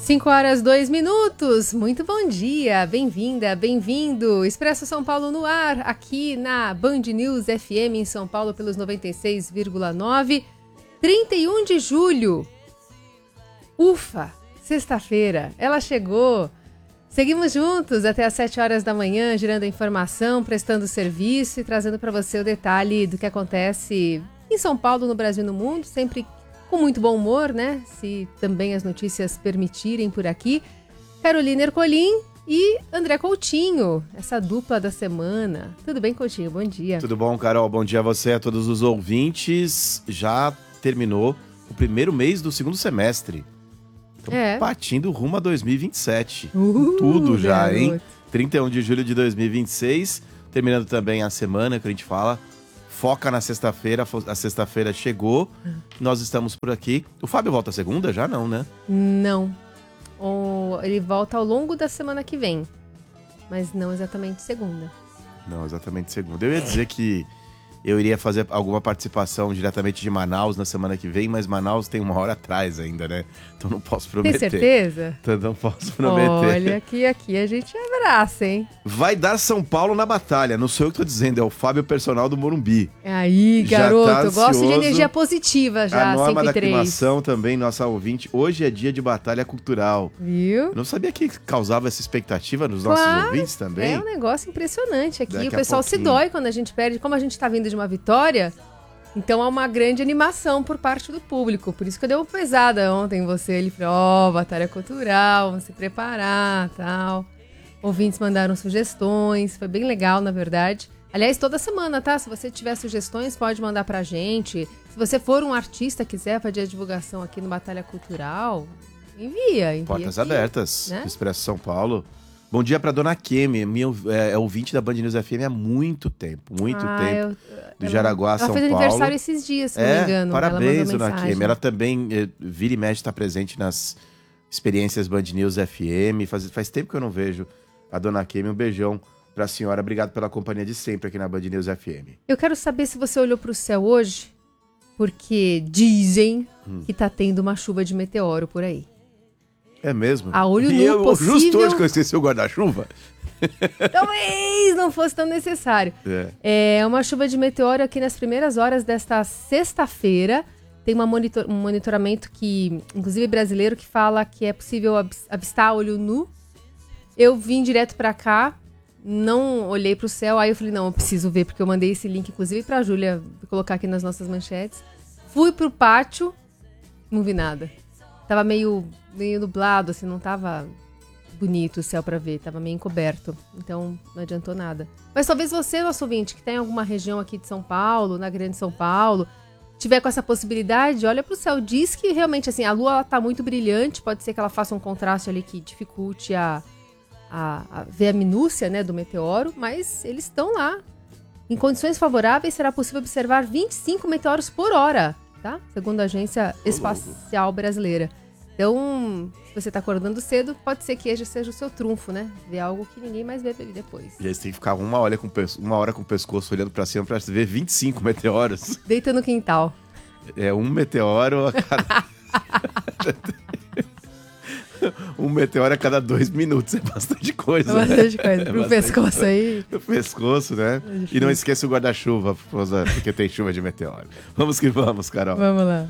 5h02. Muito bom dia, bem-vinda, bem-vindo. Expresso São Paulo no ar, aqui na Band News FM em São Paulo pelos 96,9. 31 de julho. Ufa, sexta-feira, ela chegou. Seguimos juntos até às 7 horas da manhã, gerando informação, prestando serviço e trazendo para você o detalhe do que acontece em São Paulo, no Brasil e no mundo, sempre com muito bom humor, né? Se também as notícias permitirem por aqui. Carolina Ercolim e André Coutinho, essa dupla da semana. Tudo bem, Coutinho? Bom dia. Tudo bom, Carol? Bom dia a você, a todos os ouvintes. Já terminou o primeiro mês do segundo semestre. Estamos partindo rumo a 2027. Tudo já, garoto. Hein? 31 de julho de 2026. Terminando também a semana que a gente fala. Foca na sexta-feira, a sexta-feira chegou, nós estamos por aqui. O Fábio volta segunda? Já não, né? Não. Ele volta ao longo da semana que vem, mas não exatamente segunda. Não, exatamente segunda. Eu ia dizer que eu iria fazer alguma participação diretamente de Manaus na semana que vem, mas Manaus tem uma hora atrás ainda, né? Então não posso prometer. Tem certeza? Então não posso prometer. Olha, que aqui a gente abraça, hein? Vai dar São Paulo na batalha, não sou eu que tô dizendo, é o Fábio Personal do Morumbi. Aí, garoto, eu gosto de energia positiva já, a Norma 5 e 3. Da Aclimação também, nossa ouvinte, hoje é dia de batalha cultural. Viu? Eu não sabia que causava essa expectativa nos nossos ouvintes também. É um negócio impressionante aqui, Daqui o pessoal se dói quando a gente perde, como a gente tá vindo de uma vitória, então há uma grande animação por parte do público, por isso que eu dei uma pesada ontem em você, ele falou, batalha cultural, vamos se preparar, tal. Ouvintes mandaram sugestões, foi bem legal, na verdade. Aliás, toda semana, tá? Se você tiver sugestões, pode mandar pra gente. Se você for um artista, quiser fazer a divulgação aqui no Batalha Cultural, envia Portas aqui, abertas, né? Expresso São Paulo. Bom dia pra Dona Kemi, minha ouvinte da Band News FM há muito tempo, do Jaraguá, São Paulo. Ela fez aniversário esses dias, se não me engano. Parabéns, Dona Kemi. Ela também vira e mexe, está presente nas experiências Band News FM. Faz tempo que eu não vejo a Dona Kemi. Um beijão pra senhora. Obrigado pela companhia de sempre aqui na Band News FM. Eu quero saber se você olhou pro céu hoje, porque dizem que tá tendo uma chuva de meteoro por aí. É mesmo? A olho nu possível... Justo hoje que eu esqueci o guarda-chuva. Talvez não fosse tão necessário. É uma chuva de meteoro aqui nas primeiras horas desta sexta-feira. Tem um monitoramento que, inclusive brasileiro, que fala que é possível avistar a olho nu. Eu vim direto pra cá, não olhei pro céu, aí eu falei, não, eu preciso ver, porque eu mandei esse link, inclusive, pra Júlia colocar aqui nas nossas manchetes. Fui pro pátio, não vi nada. Tava meio nublado, assim, não tava bonito o céu pra ver, tava meio encoberto, então não adiantou nada. Mas talvez você, nosso ouvinte, que tem alguma região aqui de São Paulo, na Grande São Paulo, tiver com essa possibilidade, olha pro céu, diz que realmente, assim, a lua ela tá muito brilhante, pode ser que ela faça um contraste ali que dificulte a ver a minúcia, né, do meteoro, mas eles estão lá. Em condições favoráveis, será possível observar 25 meteoros por hora, tá? Segundo a Agência Espacial Brasileira. Então, se você tá acordando cedo, pode ser que esse seja o seu trunfo, né? Ver algo que ninguém mais vê depois. E aí você tem que ficar uma hora com o pescoço olhando pra cima pra ver 25 meteoros. Deita no quintal. É um meteoro a cada... Um meteoro a cada 2 minutos, é bastante coisa. É bastante coisa. Pro pescoço coisa. Aí. Pro pescoço, né? E não esqueça o guarda-chuva, porque tem chuva de meteoro. Vamos que vamos, Carol. Vamos lá.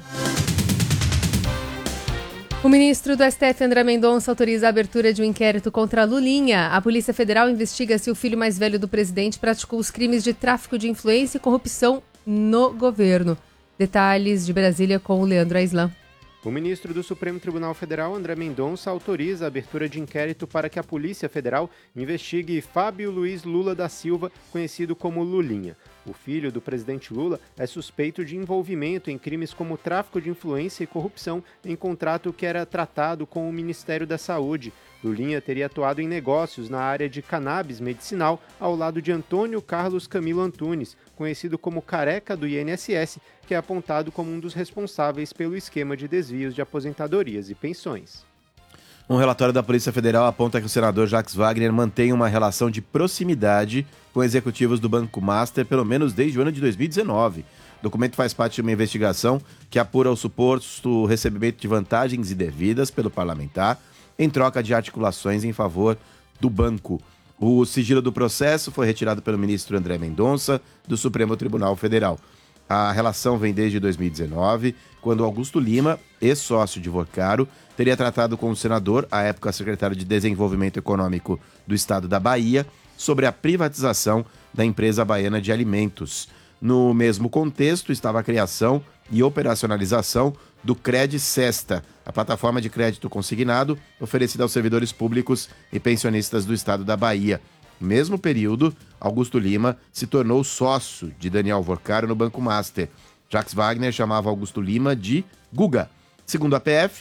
O ministro do STF, André Mendonça, autoriza a abertura de um inquérito contra Lulinha. A Polícia Federal investiga se o filho mais velho do presidente praticou os crimes de tráfico de influência e corrupção no governo. Detalhes de Brasília com o Leandro Aislan. O ministro do Supremo Tribunal Federal, André Mendonça, autoriza a abertura de inquérito para que a Polícia Federal investigue Fábio Luiz Lula da Silva, conhecido como Lulinha. O filho do presidente Lula é suspeito de envolvimento em crimes como tráfico de influência e corrupção em contrato que era tratado com o Ministério da Saúde. Lulinha teria atuado em negócios na área de cannabis medicinal ao lado de Antônio Carlos Camilo Antunes, conhecido como Careca do INSS, que é apontado como um dos responsáveis pelo esquema de desvios de aposentadorias e pensões. Um relatório da Polícia Federal aponta que o senador Jacques Wagner mantém uma relação de proximidade com executivos do Banco Master, pelo menos desde o ano de 2019. O documento faz parte de uma investigação que apura o suposto recebimento de vantagens indevidas pelo parlamentar em troca de articulações em favor do banco. O sigilo do processo foi retirado pelo ministro André Mendonça, do Supremo Tribunal Federal. A relação vem desde 2019, quando Augusto Lima, ex-sócio de Vocaro, teria tratado com o senador, à época secretário de Desenvolvimento Econômico do Estado da Bahia, sobre a privatização da empresa baiana de alimentos. No mesmo contexto estava a criação e operacionalização do CredSesta, a plataforma de crédito consignado oferecida aos servidores públicos e pensionistas do Estado da Bahia. No mesmo período, Augusto Lima se tornou sócio de Daniel Vocaro no Banco Master. Jacques Wagner chamava Augusto Lima de Guga. Segundo a PF,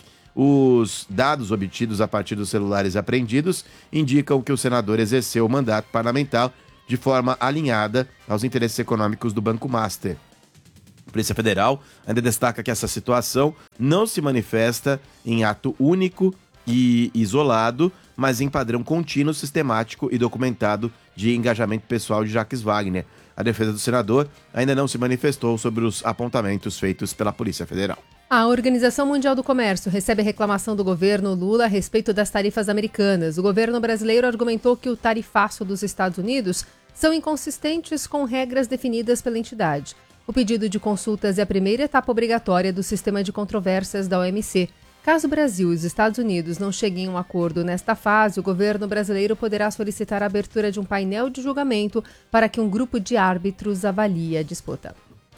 os dados obtidos a partir dos celulares apreendidos indicam que o senador exerceu o mandato parlamentar de forma alinhada aos interesses econômicos do Banco Master. A Polícia Federal ainda destaca que essa situação não se manifesta em ato único e isolado, mas em padrão contínuo, sistemático e documentado de engajamento pessoal de Jacques Wagner. A defesa do senador ainda não se manifestou sobre os apontamentos feitos pela Polícia Federal. A Organização Mundial do Comércio recebe a reclamação do governo Lula a respeito das tarifas americanas. O governo brasileiro argumentou que o tarifaço dos Estados Unidos são inconsistentes com regras definidas pela entidade. O pedido de consultas é a primeira etapa obrigatória do sistema de controvérsias da OMC. Caso o Brasil e os Estados Unidos não cheguem a um acordo nesta fase, o governo brasileiro poderá solicitar a abertura de um painel de julgamento para que um grupo de árbitros avalie a disputa.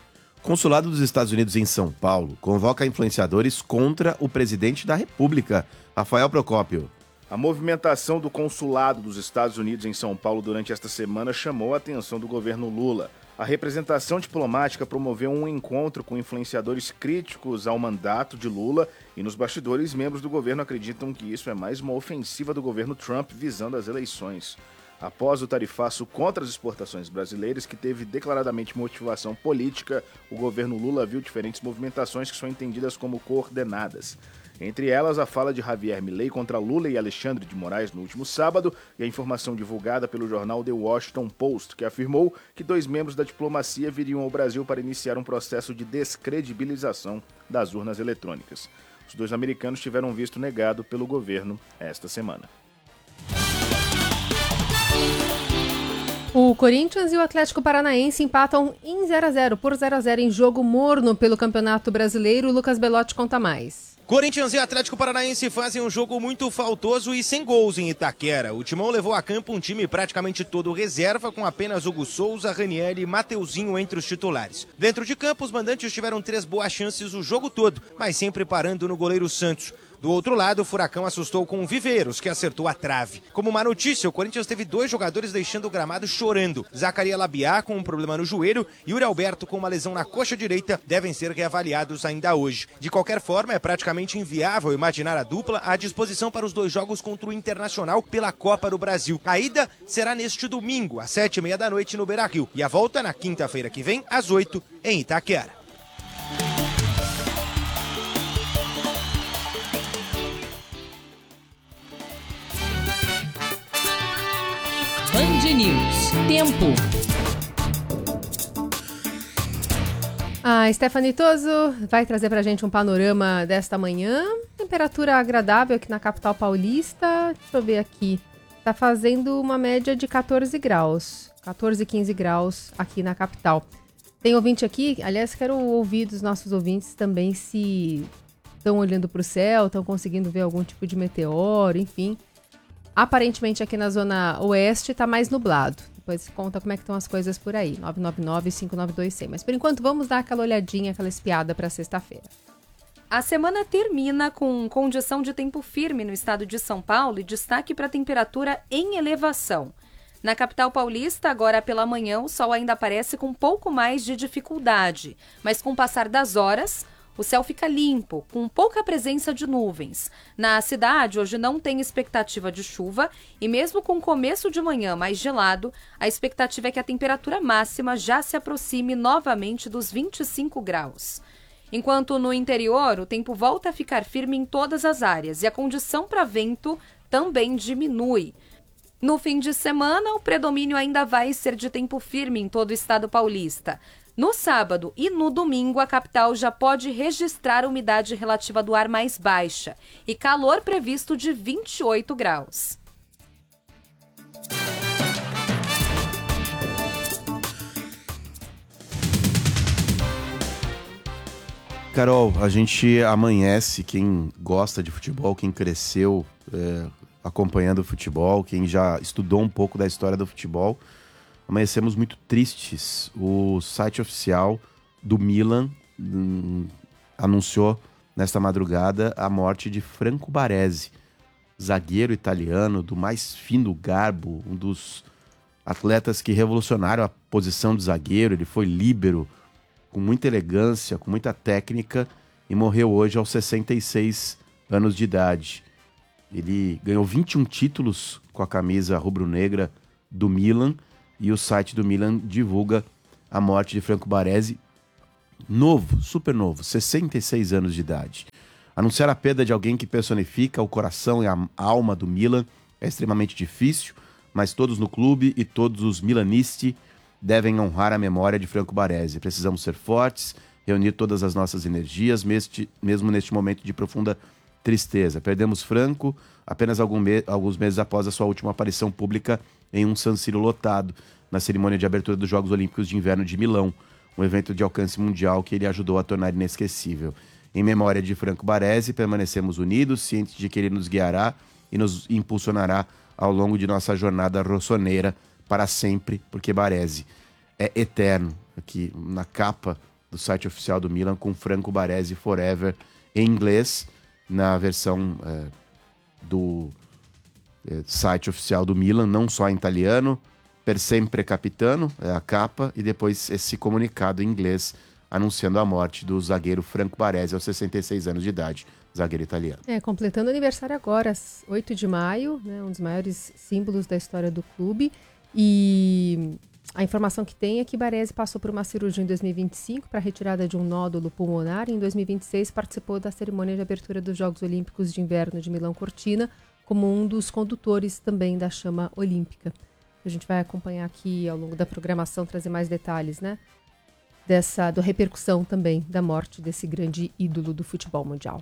O Consulado dos Estados Unidos em São Paulo convoca influenciadores contra o presidente da República, Rafael Procópio. A movimentação do Consulado dos Estados Unidos em São Paulo durante esta semana chamou a atenção do governo Lula. A representação diplomática promoveu um encontro com influenciadores críticos ao mandato de Lula e nos bastidores, membros do governo acreditam que isso é mais uma ofensiva do governo Trump visando as eleições. Após o tarifaço contra as exportações brasileiras, que teve declaradamente motivação política, o governo Lula viu diferentes movimentações que são entendidas como coordenadas. Entre elas, a fala de Javier Milei contra Lula e Alexandre de Moraes no último sábado e a informação divulgada pelo jornal The Washington Post, que afirmou que 2 membros da diplomacia viriam ao Brasil para iniciar um processo de descredibilização das urnas eletrônicas. Os 2 americanos tiveram visto negado pelo governo esta semana. O Corinthians e o Atlético Paranaense empatam em 0-0 por 0-0 em jogo morno pelo Campeonato Brasileiro. Lucas Belotti conta mais. Corinthians e Atlético Paranaense fazem um jogo muito faltoso e sem gols em Itaquera. O Timão levou a campo um time praticamente todo reserva, com apenas Hugo Souza, Ranieri e Mateuzinho entre os titulares. Dentro de campo, os mandantes tiveram 3 boas chances o jogo todo, mas sempre parando no goleiro Santos. Do outro lado, o Furacão assustou com o Viveiros, que acertou a trave. Como uma notícia, o Corinthians teve 2 jogadores deixando o gramado chorando. Zacaria Labiá, com um problema no joelho, e Yuri Alberto, com uma lesão na coxa direita, devem ser reavaliados ainda hoje. De qualquer forma, é praticamente inviável imaginar a dupla à disposição para os 2 jogos contra o Internacional pela Copa do Brasil. A ida será neste domingo, às 7h30 da noite, no Beira-Rio, e a volta na quinta-feira que vem, às 8h, em Itaquera. Band News. Tempo. A Stephanie Toso vai trazer pra gente um panorama desta manhã. Temperatura agradável aqui na capital paulista. Deixa eu ver aqui. Tá fazendo uma média de 14 graus. 14, 15 graus aqui na capital. Tem ouvinte aqui, aliás, quero ouvir dos nossos ouvintes também se estão olhando pro céu, estão conseguindo ver algum tipo de meteoro, enfim. Aparentemente aqui na zona oeste está mais nublado. Depois conta como é que estão as coisas por aí. 999-592-100. Mas por enquanto vamos dar aquela olhadinha, aquela espiada para sexta-feira. A semana termina com condição de tempo firme no estado de São Paulo e destaque para a temperatura em elevação. Na capital paulista, agora pela manhã, o sol ainda aparece com um pouco mais de dificuldade. Mas com o passar das horas, o céu fica limpo, com pouca presença de nuvens. Na cidade, hoje não tem expectativa de chuva e mesmo com o começo de manhã mais gelado, a expectativa é que a temperatura máxima já se aproxime novamente dos 25 graus. Enquanto no interior, o tempo volta a ficar firme em todas as áreas e a condição para vento também diminui. No fim de semana, o predomínio ainda vai ser de tempo firme em todo o estado paulista. No sábado e no domingo, a capital já pode registrar umidade relativa do ar mais baixa e calor previsto de 28 graus. Carol, a gente amanhece, quem gosta de futebol, quem cresceu acompanhando o futebol, quem já estudou um pouco da história do futebol, amanhecemos muito tristes. O site oficial do Milan anunciou nesta madrugada a morte de Franco Baresi, zagueiro italiano do mais fino garbo, um dos atletas que revolucionaram a posição de zagueiro. Ele foi líbero, com muita elegância, com muita técnica, e morreu hoje aos 66 anos de idade. Ele ganhou 21 títulos com a camisa rubro-negra do Milan, e o site do Milan divulga a morte de Franco Baresi, novo, super novo, 66 anos de idade. Anunciar a perda de alguém que personifica o coração e a alma do Milan é extremamente difícil, mas todos no clube e todos os milanisti devem honrar a memória de Franco Baresi. Precisamos ser fortes, reunir todas as nossas energias, mesmo neste momento de profunda tristeza. Perdemos Franco apenas alguns meses após a sua última aparição pública em um San Siro lotado, na cerimônia de abertura dos Jogos Olímpicos de Inverno de Milão, um evento de alcance mundial que ele ajudou a tornar inesquecível. Em memória de Franco Baresi, permanecemos unidos, cientes de que ele nos guiará e nos impulsionará ao longo de nossa jornada rossoneira para sempre, porque Baresi é eterno. Aqui na capa do site oficial do Milan, com Franco Baresi Forever, em inglês, na versão do site oficial do Milan, não só em italiano, Per sempre capitano, é a capa, e depois esse comunicado em inglês anunciando a morte do zagueiro Franco Baresi aos 66 anos de idade, zagueiro italiano. Completando o aniversário agora, 8 de maio, né, um dos maiores símbolos da história do clube. E a informação que tem é que Baresi passou por uma cirurgia em 2025 para a retirada de um nódulo pulmonar, e em 2026 participou da cerimônia de abertura dos Jogos Olímpicos de Inverno de Milão-Cortina como um dos condutores também da chama olímpica. A gente vai acompanhar aqui ao longo da programação, trazer mais detalhes, né, da repercussão também da morte desse grande ídolo do futebol mundial.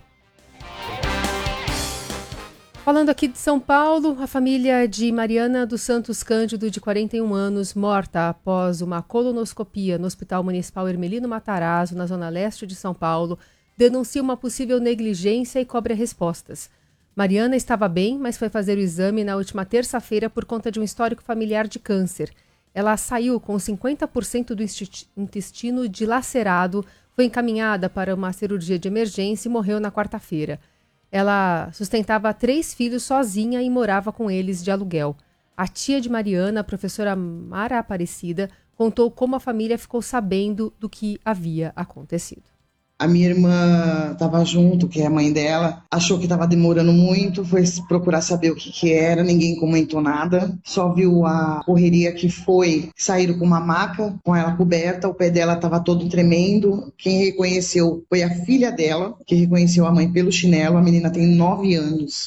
Falando aqui de São Paulo, a família de Mariana dos Santos Cândido, de 41 anos, morta após uma colonoscopia no Hospital Municipal Hermelino Matarazzo, na zona leste de São Paulo, denuncia uma possível negligência e cobra respostas. Mariana estava bem, mas foi fazer o exame na última terça-feira por conta de um histórico familiar de câncer. Ela saiu com 50% do intestino dilacerado, foi encaminhada para uma cirurgia de emergência e morreu na quarta-feira. Ela sustentava 3 filhos sozinha e morava com eles de aluguel. A tia de Mariana, a professora Mara Aparecida, contou como a família ficou sabendo do que havia acontecido. A minha irmã estava junto, que é a mãe dela, achou que estava demorando muito, foi procurar saber o que era, ninguém comentou nada, só viu a correria que foi, saíram com uma maca, com ela coberta, o pé dela estava todo tremendo, quem reconheceu foi a filha dela, que reconheceu a mãe pelo chinelo, a menina tem 9 anos.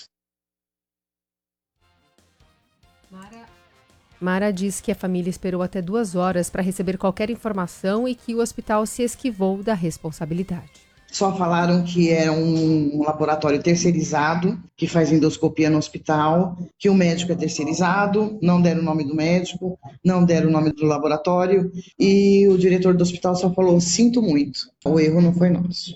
Mara diz que a família esperou até 2 horas para receber qualquer informação e que o hospital se esquivou da responsabilidade. Só falaram que era um laboratório terceirizado, que faz endoscopia no hospital, que o médico é terceirizado, não deram o nome do médico, não deram o nome do laboratório, e o diretor do hospital só falou: sinto muito, o erro não foi nosso.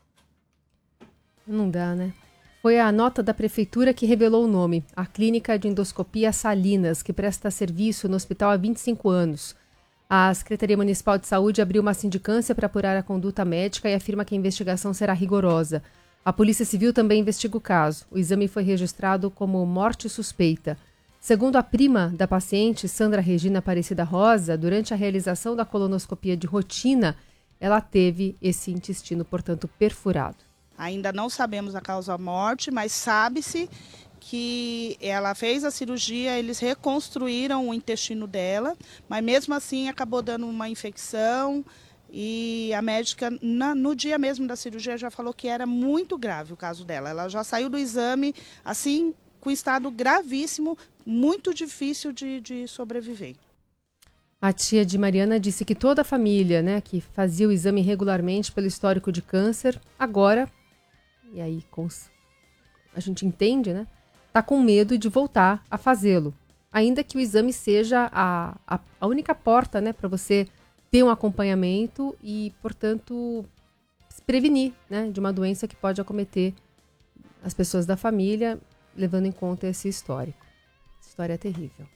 Não dá, né? Foi a nota da prefeitura que revelou o nome, a Clínica de Endoscopia Salinas, que presta serviço no hospital há 25 anos. A Secretaria Municipal de Saúde abriu uma sindicância para apurar a conduta médica e afirma que a investigação será rigorosa. A Polícia Civil também investiga o caso. O exame foi registrado como morte suspeita. Segundo a prima da paciente, Sandra Regina Aparecida Rosa, durante a realização da colonoscopia de rotina, ela teve esse intestino, portanto, perfurado. Ainda não sabemos a causa-morte, mas sabe-se que ela fez a cirurgia, eles reconstruíram o intestino dela, mas mesmo assim acabou dando uma infecção e a médica, no dia mesmo da cirurgia, já falou que era muito grave o caso dela. Ela já saiu do exame, assim, com estado gravíssimo, muito difícil de sobreviver. A tia de Mariana disse que toda a família, né, que fazia o exame regularmente pelo histórico de câncer, agora, e aí a gente entende, né, tá com medo de voltar a fazê-lo. Ainda que o exame seja a única porta, né, para você ter um acompanhamento e, portanto, se prevenir, né, de uma doença que pode acometer as pessoas da família, levando em conta esse histórico. Essa história é terrível.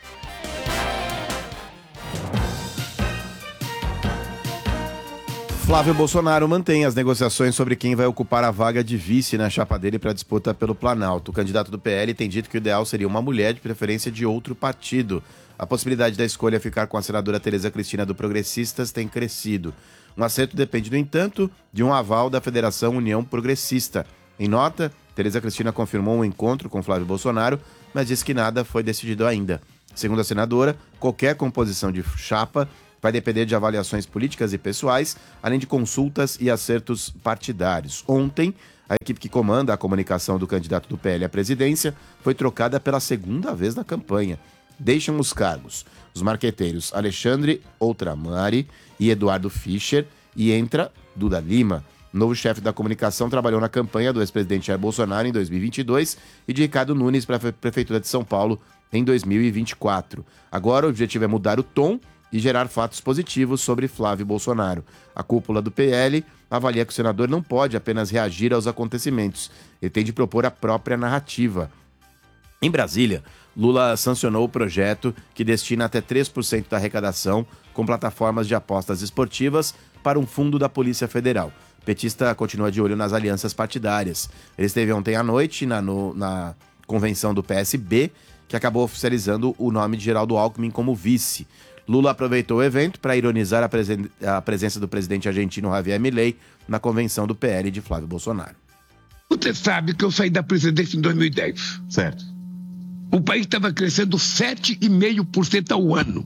Flávio Bolsonaro mantém as negociações sobre quem vai ocupar a vaga de vice na chapa dele para a disputa pelo Planalto. O candidato do PL tem dito que o ideal seria uma mulher, de preferência de outro partido. A possibilidade da escolha ficar com a senadora Tereza Cristina do Progressistas tem crescido. Um acerto depende, no entanto, de um aval da Federação União Progressista. Em nota, Tereza Cristina confirmou um encontro com Flávio Bolsonaro, mas disse que nada foi decidido ainda. Segundo a senadora, qualquer composição de chapa vai depender de avaliações políticas e pessoais, além de consultas e acertos partidários. Ontem, a equipe que comanda a comunicação do candidato do PL à presidência foi trocada pela segunda vez na campanha. Deixam os cargos os marqueteiros Alexandre Outramari e Eduardo Fischer e entra Duda Lima. O novo chefe da comunicação trabalhou na campanha do ex-presidente Jair Bolsonaro em 2022 e de Ricardo Nunes para a Prefeitura de São Paulo em 2024. Agora o objetivo é mudar o tom e gerar fatos positivos sobre Flávio Bolsonaro. A cúpula do PL avalia que o senador não pode apenas reagir aos acontecimentos, ele tem de propor a própria narrativa. Em Brasília, Lula sancionou o projeto que destina até 3% da arrecadação com plataformas de apostas esportivas para um fundo da Polícia Federal. O petista continua de olho nas alianças partidárias. Ele esteve ontem à noite na convenção do PSB, que acabou oficializando o nome de Geraldo Alckmin como vice. Lula aproveitou o evento para ironizar a presença do presidente argentino Javier Milei na convenção do PL de Flávio Bolsonaro. Você sabe que eu saí da presidência em 2010. Certo. O país estava crescendo 7,5% ao ano.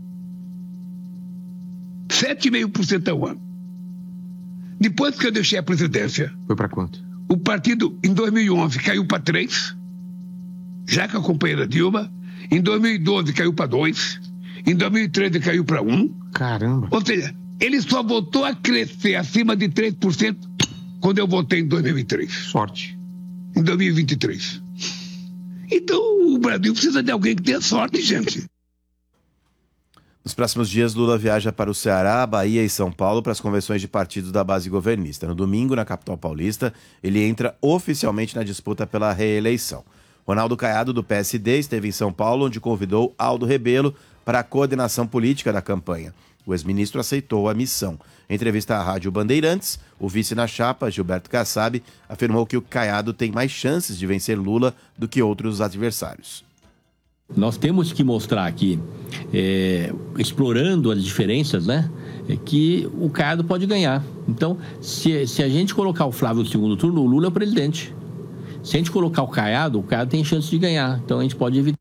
7,5% ao ano. Depois que eu deixei a presidência... Foi para quanto? O partido, em 2011, caiu para 3, já com a companheira Dilma. Em 2012, caiu para 2. Em 2013 caiu para 1. Caramba. Ou seja, ele só voltou a crescer acima de 3% quando eu votei em 2003. Sorte. Em 2023. Então o Brasil precisa de alguém que tenha sorte, gente. Nos próximos dias, Lula viaja para o Ceará, Bahia e São Paulo para as convenções de partidos da base governista. No domingo, na capital paulista, ele entra oficialmente na disputa pela reeleição. Ronaldo Caiado, do PSD, esteve em São Paulo, onde convidou Aldo Rebelo para a coordenação política da campanha. O ex-ministro aceitou a missão. Em entrevista à Rádio Bandeirantes, o vice na chapa, Gilberto Kassab, afirmou que o Caiado tem mais chances de vencer Lula do que outros adversários. Nós temos que mostrar aqui, explorando as diferenças, né, que o Caiado pode ganhar. Então, se a gente colocar o Flávio no segundo turno, o Lula é o presidente. Se a gente colocar o Caiado tem chance de ganhar. Então, a gente pode evitar.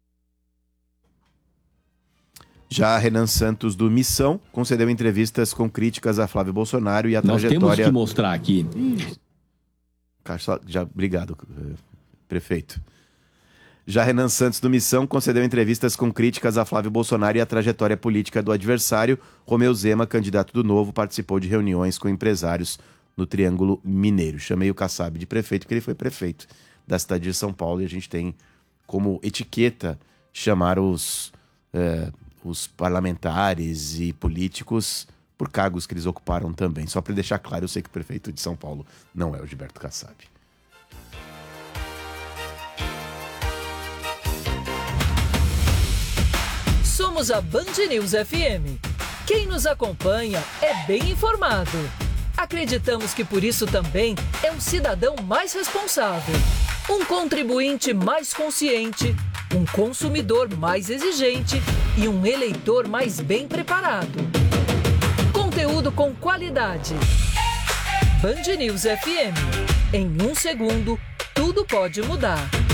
Já Renan Santos, do Missão, concedeu entrevistas com críticas a Flávio Bolsonaro e a trajetória... Nós temos que mostrar aqui... Obrigado, prefeito. Já Renan Santos, do Missão, concedeu entrevistas com críticas a Flávio Bolsonaro e a trajetória política do adversário. Romeu Zema, candidato do Novo, participou de reuniões com empresários no Triângulo Mineiro. Chamei o Kassab de prefeito, porque ele foi prefeito da cidade de São Paulo e a gente tem como etiqueta chamar os parlamentares e políticos por cargos que eles ocuparam também. Só para deixar claro, eu sei que o prefeito de São Paulo não é o Gilberto Kassab. Somos a Band News FM. Quem nos acompanha é bem informado. Acreditamos que por isso também é um cidadão mais responsável, um contribuinte mais consciente, um consumidor mais exigente e um eleitor mais bem preparado. Conteúdo com qualidade. Band News FM. Em 1 segundo, tudo pode mudar.